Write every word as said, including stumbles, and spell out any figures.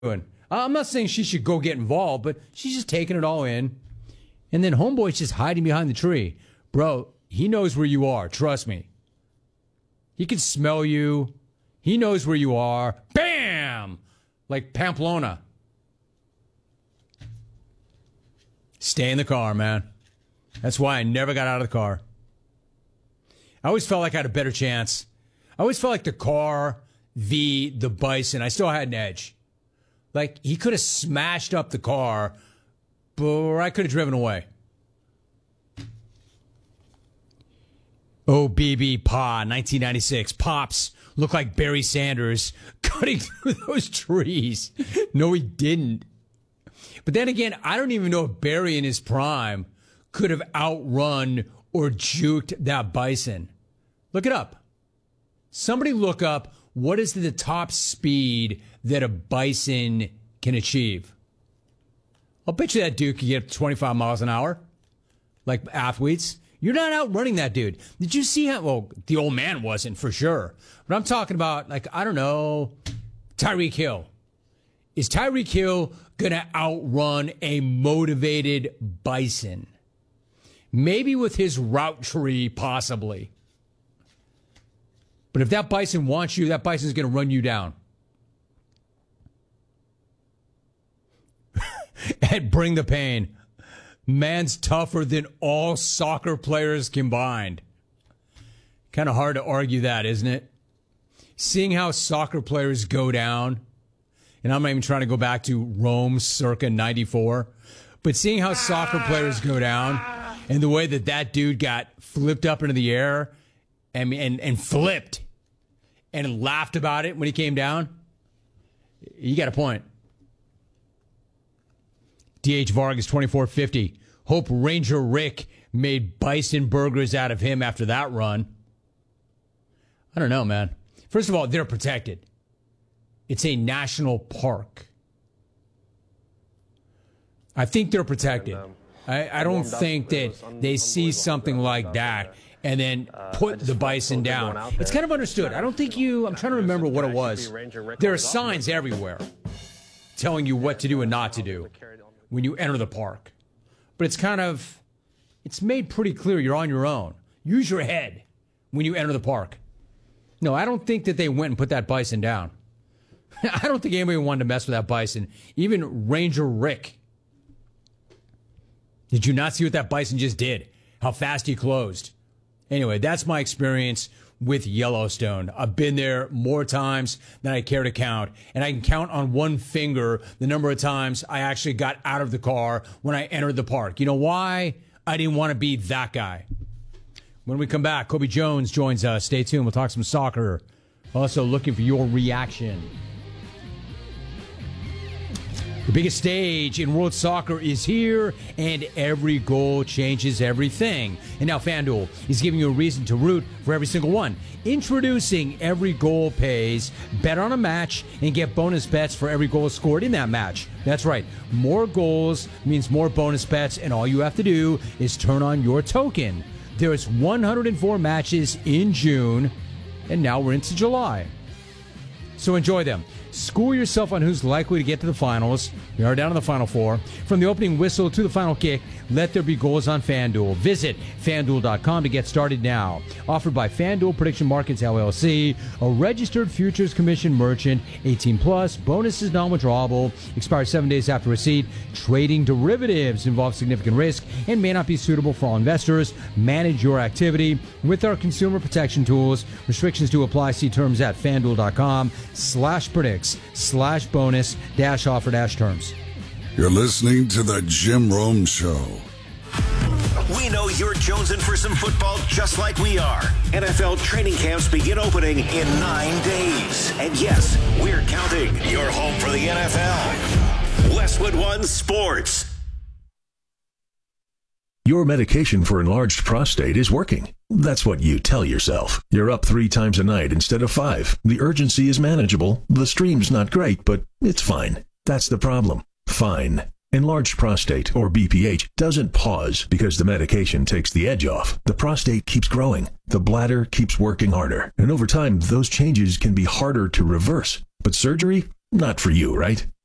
doing? I'm not saying she should go get involved, but she's just taking it all in. And then homeboy's just hiding behind the tree. Bro, he knows where you are. Trust me. He can smell you. He knows where you are. Bam! Like Pamplona. Stay in the car, man. That's why I never got out of the car. I always felt like I had a better chance. I always felt like the car, the the bison, I still had an edge. Like, he could have smashed up the car, but I could have driven away. Oh, B B Pa, nineteen ninety-six. Pops looked like Barry Sanders cutting through those trees. No, he didn't. But then again, I don't even know if Barry in his prime could have outrun or juked that bison. Look it up. Somebody look up what is the top speed that a bison can achieve. I'll bet you that dude could get twenty-five miles an hour, like athletes. You're not outrunning that dude. Did you see how, well, the old man wasn't for sure. But I'm talking about, like, I don't know, Tyreek Hill. Is Tyreek Hill going to outrun a motivated bison? Maybe with his route tree, possibly. But if that bison wants you, that bison's going to run you down. And bring the pain. Man's tougher than all soccer players combined. Kind of hard to argue that, isn't it? Seeing how soccer players go down, and I'm not even trying to go back to Rome circa ninety-four, but seeing how soccer players go down and the way that that dude got flipped up into the air and, and, and flipped and laughed about it when he came down, you got a point. D H Vargas, twenty-four fifty. Hope Ranger Rick made bison burgers out of him after that run. I don't know, man. First of all, they're protected. It's a national park. I think they're protected. And, um, I, I don't think that un- they see something like that and then put uh, the bison down. It's kind of understood. I don't think you, I'm trying to remember what it was. There are signs everywhere telling you what to do and not to do when you enter the park. But it's kind of, it's made pretty clear you're on your own. Use your head when you enter the park. No, I don't think that they went and put that bison down. I don't think anybody wanted to mess with that bison. Even Ranger Rick. Did you not see what that bison just did? How fast he closed? Anyway, that's my experience with Yellowstone. I've been there more times than I care to count. And I can count on one finger the number of times I actually got out of the car when I entered the park. You know why? I didn't want to be that guy. When we come back, Kobe Jones joins us. Stay tuned. We'll talk some soccer. Also looking for your reaction. The biggest stage in world soccer is here, and every goal changes everything. And now FanDuel is giving you a reason to root for every single one. Introducing Every Goal Pays. Bet on a match and get bonus bets for every goal scored in that match. That's right. More goals means more bonus bets, and all you have to do is turn on your token. There's one hundred four matches in June, and now we're into July. So enjoy them. School yourself on who's likely to get to the finals. We are down to the Final Four. From the opening whistle to the final kick, let there be goals on FanDuel. Visit FanDuel dot com to get started now. Offered by FanDuel Prediction Markets, L L C, a registered Futures Commission merchant, eighteen plus, bonuses non-withdrawable, expires seven days after receipt. Trading derivatives involves significant risk and may not be suitable for all investors. Manage your activity with our consumer protection tools. Restrictions do apply. See terms at FanDuel dot com slash predicts slash bonus dash offer dash terms. You're listening to the Jim Rome Show. We know you're jonesing for some football just like we are. N F L training camps begin opening in nine days. And yes, we're counting. Your home for the N F L. Westwood One Sports. Your medication for enlarged prostate is working. That's what you tell yourself. You're up three times a night instead of five. The urgency is manageable. The stream's not great, but it's fine. That's the problem. Fine. Enlarged prostate, or B P H, doesn't pause because the medication takes the edge off. The prostate keeps growing. The bladder keeps working harder. And over time, those changes can be harder to reverse. But surgery? Not for you, right?